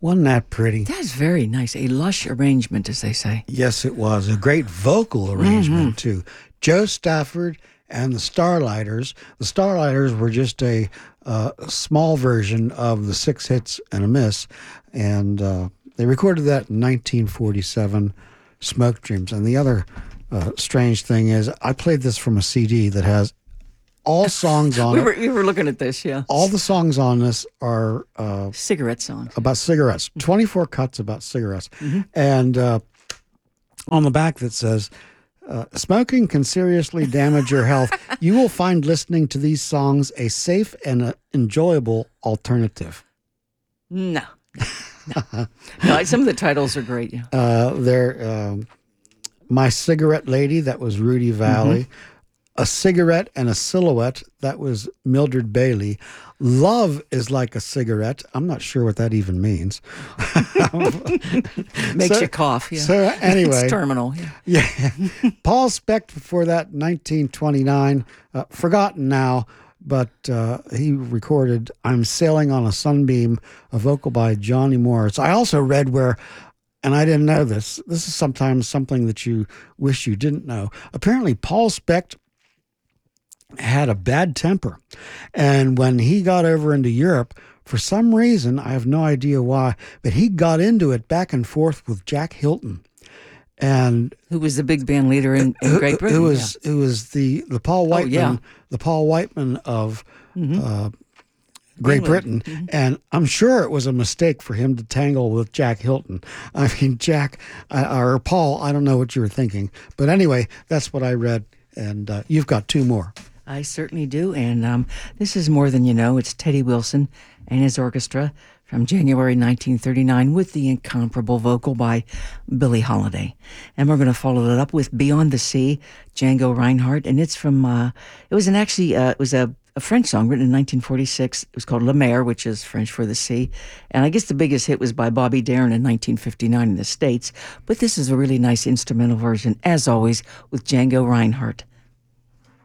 Wasn't that pretty? That's very nice. A lush arrangement, as they say. Yes, it was. A great vocal arrangement, too. Joe Stafford and the Starlighters. The Starlighters were just a small version of the Six Hits and a Miss, and they recorded that in 1947, Smoke Dreams. And the other strange thing is I played this from a CD that has all songs on it. We were looking at this, yeah. All the songs on this are cigarette songs. About cigarettes. 24 cuts about cigarettes. And on the back that says, smoking can seriously damage your health. You will find listening to these songs a safe and enjoyable alternative. No. Some of the titles are great, yeah. They're My Cigarette Lady, that was Rudy Valley. A Cigarette and a Silhouette, that was Mildred Bailey. Love is Like a Cigarette. I'm not sure what that even means. Makes you cough, yeah. So anyway. It's terminal, yeah. Paul Specht before that, 1929. Forgotten now, but he recorded I'm Sailing on a Sunbeam, a vocal by Johnny Morris. I also read where, and I didn't know this is sometimes something that you wish you didn't know. Apparently Paul Specht had a bad temper. And when he got over into Europe, for some reason, I have no idea why, but he got into it back and forth with Jack Hilton. And who was the big band leader in Great Britain? Who was the Paul Whiteman, the Paul Whiteman of Great Britain. And I'm sure it was a mistake for him to tangle with Jack Hilton. I mean, Jack or Paul, I don't know what you were thinking. But anyway, that's what I read. And you've got two more. I certainly do, and this is More Than You Know. It's Teddy Wilson and his orchestra from January 1939 with the incomparable vocal by Billie Holiday. And we're going to follow that up with Beyond the Sea, Django Reinhardt, and it's from, it was a French song written in 1946. It was called La Mer, which is French for the sea. And I guess the biggest hit was by Bobby Darin in 1959 in the States. But this is a really nice instrumental version, as always, with Django Reinhardt.